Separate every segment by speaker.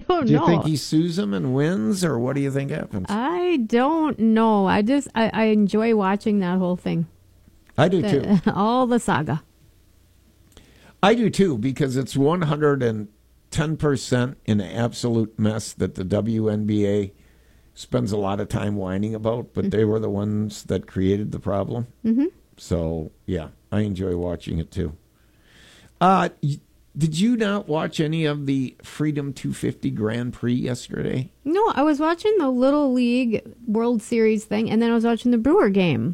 Speaker 1: don't know.
Speaker 2: Do you think he sues him and wins, or what do you think happens?
Speaker 1: I don't know. I enjoy watching that whole thing.
Speaker 2: I do too.
Speaker 1: All the saga.
Speaker 2: I do too, because it's 110% an absolute mess that the WNBA spends a lot of time whining about, but they were the ones that created the problem. Mm-hmm. So, yeah, I enjoy watching it too. Did you not watch any of the Freedom 250 Grand Prix yesterday?
Speaker 1: No, I was watching the Little League World Series thing, and then I was watching the Brewer game.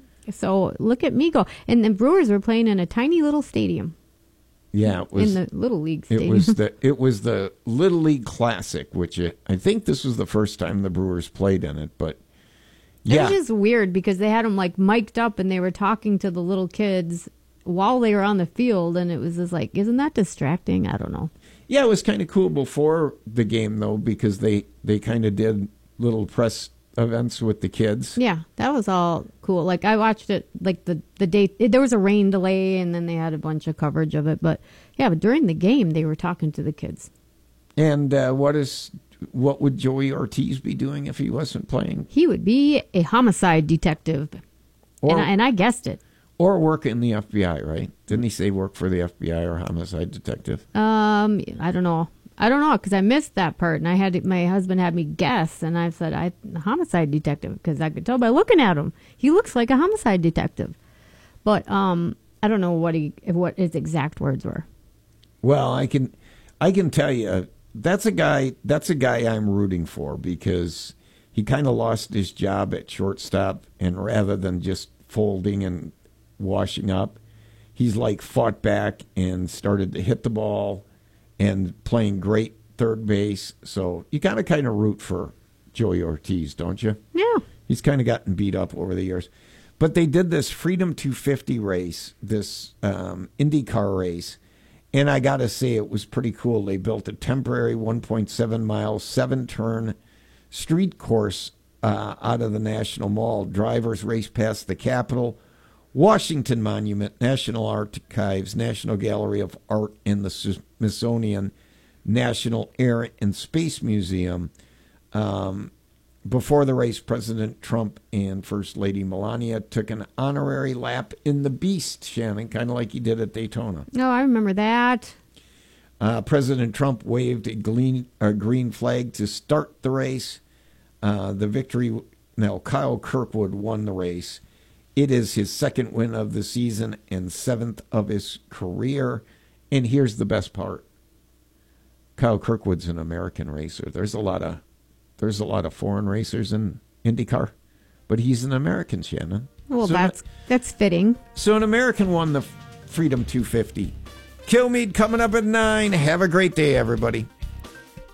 Speaker 1: So look at me go. And the Brewers were playing in a tiny little stadium.
Speaker 2: Yeah, it was
Speaker 1: in the Little League stadium.
Speaker 2: It was the Little League Classic, which I think this was the first time the Brewers played in it. But yeah,
Speaker 1: it was just weird because they had them like mic'd up and they were talking to the little kids while they were on the field, and it was just like, isn't that distracting? I don't know.
Speaker 2: Yeah, it was kind of cool before the game though, because they kind of did little press events with the kids.
Speaker 1: Yeah, that was all cool. Like I watched it like the day there was a rain delay, and then they had a bunch of coverage of it. But yeah, but during the game they were talking to the kids.
Speaker 2: And what would Joey Ortiz be doing if he wasn't playing?
Speaker 1: He would be a homicide detective, and I guessed it.
Speaker 2: Or work in the FBI, right? Didn't he say work for the FBI or homicide detective?
Speaker 1: I don't know. Because I missed that part, and my husband had me guess, and I said homicide detective because I could tell by looking at him. He looks like a homicide detective, but I don't know what his exact words were.
Speaker 2: Well, I can tell you that's a guy I'm rooting for, because he kind of lost his job at shortstop, and rather than just folding and washing up, he's like fought back and started to hit the ball and playing great third base. So you got to kind of root for Joey Ortiz, don't you?
Speaker 1: Yeah.
Speaker 2: He's kind of gotten beat up over the years. But they did this Freedom 250 race, this IndyCar race, and I got to say it was pretty cool. They built a temporary 1.7-mile, 7-turn street course out of the National Mall. Drivers raced past the Capitol, Washington Monument, National Archives, National Gallery of Art, and the Smithsonian National Air and Space Museum. Before the race, President Trump and First Lady Melania took an honorary lap in the Beast, Shannon, kind of like he did at Daytona.
Speaker 1: Oh, I remember that.
Speaker 2: President Trump waved a green flag to start the race. Kyle Kirkwood won the race. It is his second win of the season and 7th of his career. And here's the best part. Kyle Kirkwood's an American racer. There's a lot of foreign racers in IndyCar, but he's an American, Shannon.
Speaker 1: Well, so that's fitting.
Speaker 2: So an American won the Freedom 250. Kilmeade coming up at 9. Have a great day, everybody.